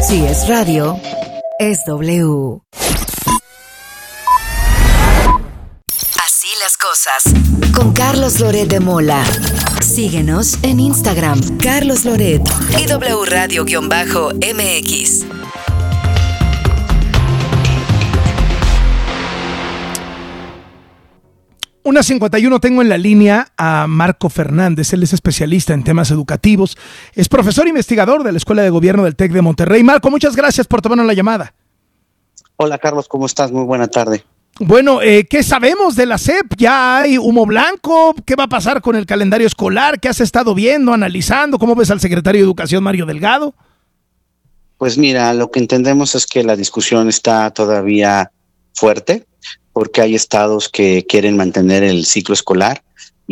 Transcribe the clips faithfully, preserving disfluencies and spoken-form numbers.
Si es radio, es W. Así las cosas. Con Carlos Loret de Mola. Síguenos en Instagram, Carlos Loret y W Radio-M X. Una cincuenta y uno, tengo en la línea a Marco Fernández. Él es especialista en temas educativos. Es profesor investigador de la Escuela de Gobierno del TEC de Monterrey. Marco, muchas gracias por tomarnos la llamada. Hola, Carlos, ¿cómo estás? Muy buena tarde. Bueno, eh, ¿qué sabemos de la S E P? ¿Ya hay humo blanco? ¿Qué va a pasar con el calendario escolar? ¿Qué has estado viendo, analizando? ¿Cómo ves al secretario de Educación, Mario Delgado? Pues mira, lo que entendemos es que la discusión está todavía fuerte, porque hay estados que quieren mantener el ciclo escolar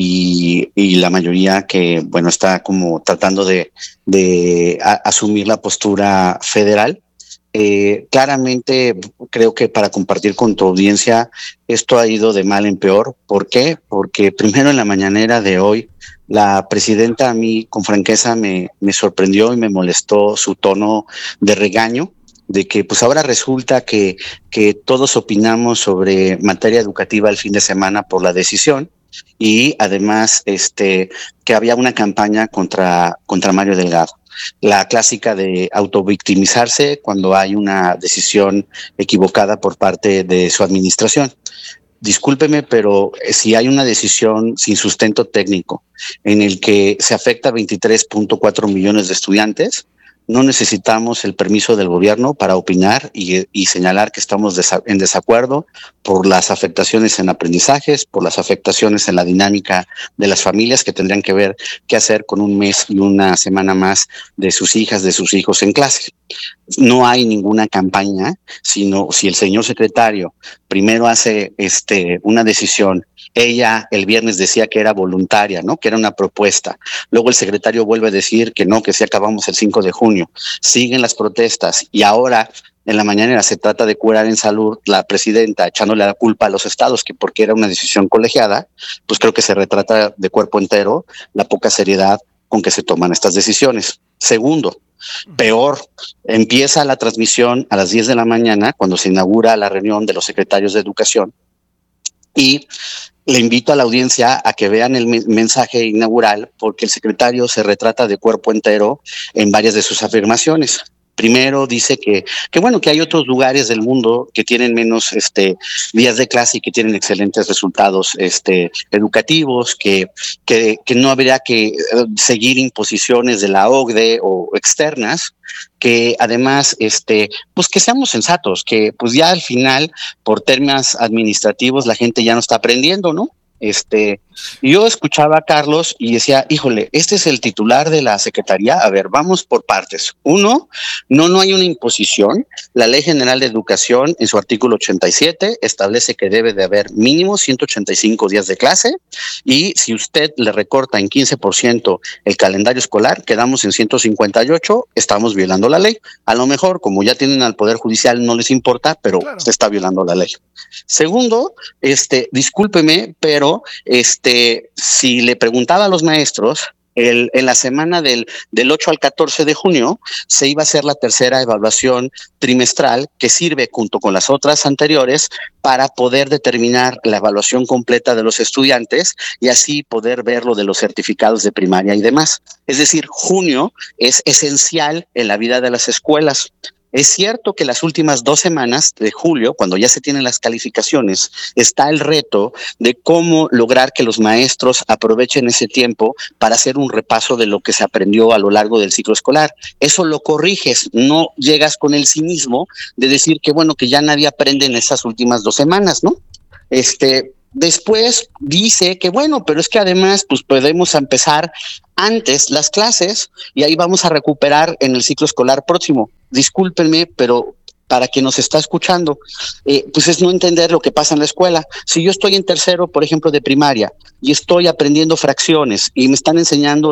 y, y la mayoría que, bueno, está como tratando de, de a, asumir la postura federal. Eh, claramente creo que para compartir con tu audiencia, esto ha ido de mal en peor. ¿Por qué? Porque primero en la mañanera de hoy, la presidenta a mí con franqueza me, me sorprendió y me molestó su tono de regaño, de que pues ahora resulta que, que todos opinamos sobre materia educativa el fin de semana por la decisión, y además este que había una campaña contra, contra Mario Delgado. La clásica de autovictimizarse cuando hay una decisión equivocada por parte de su administración. Discúlpeme, pero si hay una decisión sin sustento técnico en el que se afecta a veintitrés punto cuatro millones de estudiantes, no necesitamos el permiso del gobierno para opinar y, y señalar que estamos desa- en desacuerdo por las afectaciones en aprendizajes, por las afectaciones en la dinámica de las familias que tendrían que ver qué hacer con un mes y una semana más de sus hijas, de sus hijos en clase. No hay ninguna campaña, sino si el señor secretario primero hace este una decisión. Ella el viernes decía que era voluntaria, ¿no? Que era una propuesta. Luego el secretario vuelve a decir que no, que sí acabamos el cinco de junio. Siguen las protestas y ahora en la mañanera se trata de curar en salud la presidenta echándole la culpa a los estados que porque era una decisión colegiada. Pues creo que se retrata de cuerpo entero la poca seriedad con que se toman estas decisiones. Segundo, peor, empieza la transmisión a las diez de la mañana cuando se inaugura la reunión de los secretarios de Educación, y le invito a la audiencia a que vean el mensaje inaugural porque el secretario se retrata de cuerpo entero en varias de sus afirmaciones. Primero dice que, que bueno, que hay otros lugares del mundo que tienen menos este días de clase y que tienen excelentes resultados este educativos, que, que, que no habría que seguir imposiciones de la O C D E o externas, que además, este, pues que seamos sensatos, que pues ya al final, por términos administrativos, la gente ya no está aprendiendo, ¿no? Este, yo escuchaba a Carlos y decía, híjole, este es el titular de la Secretaría. A ver, vamos por partes. Uno, no, no hay una imposición. La Ley General de Educación, en su artículo ochenta y siete, establece que debe de haber mínimo ciento ochenta y cinco días de clase, y si usted le recorta en quince por ciento el calendario escolar, quedamos en ciento cincuenta y ocho, estamos violando la ley. A lo mejor, como ya tienen al Poder Judicial, no les importa, pero claro, se está violando la ley. Segundo, este, discúlpeme, pero este, si le preguntaba a los maestros, el, en la semana del, del ocho al catorce de junio se iba a hacer la tercera evaluación trimestral que sirve junto con las otras anteriores para poder determinar la evaluación completa de los estudiantes y así poder ver lo de los certificados de primaria y demás. Es decir, junio es esencial en la vida de las escuelas. Es cierto que las últimas dos semanas de julio, cuando ya se tienen las calificaciones, está el reto de cómo lograr que los maestros aprovechen ese tiempo para hacer un repaso de lo que se aprendió a lo largo del ciclo escolar. Eso lo corriges, no llegas con el cinismo de decir que bueno, que ya nadie aprende en esas últimas dos semanas, ¿no? Este... Después dice que bueno, pero es que además pues podemos empezar antes las clases y ahí vamos a recuperar en el ciclo escolar próximo. Discúlpenme, pero para quien nos está escuchando, eh, pues es no entender lo que pasa en la escuela. Si yo estoy en tercero, por ejemplo, de primaria y estoy aprendiendo fracciones y me están enseñando